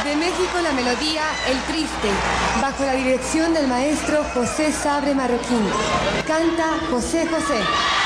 De México la melodía El Triste, bajo la dirección del maestro José Sabre Marroquín. Canta José José.